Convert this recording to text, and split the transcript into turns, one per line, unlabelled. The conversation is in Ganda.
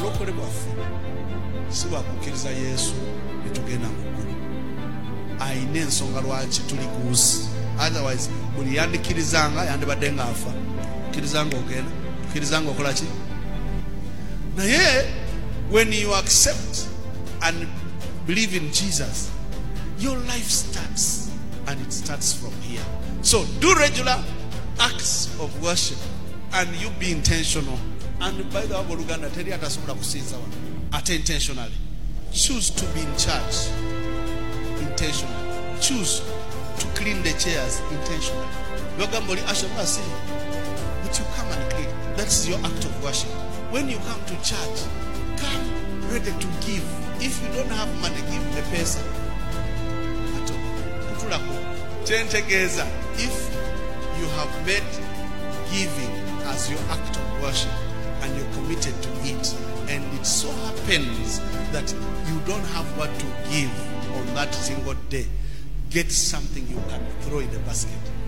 obulokole bwaffe si bwakukkiriza Yesu ne tugenda mu ggulu. Ayina ensonga lwaki tuli ku nsi. Otherwise buli yandikirizanga yandibadde ng'afa. Okkirizanga ogenda, okkirizanga okola ki? Naye when you accept and believe in Jesus, your life starts, and it starts from here. So do regular acts of worship and you be intentional. And by the way, Oluganda teri atasobola kusinza wano. Ate intentionally. Choose to be in church intentionally. Choose to clean the chairs intentionally. Yogamboli ashamasi, but you come and clean. That's your act of worship. When you come to church, come ready to give. If you don't have money, give the person. If you have made giving as your act of worship and you're committed to it, and it so happens that you don't have what to give on that single day, get something you can throw in the basket.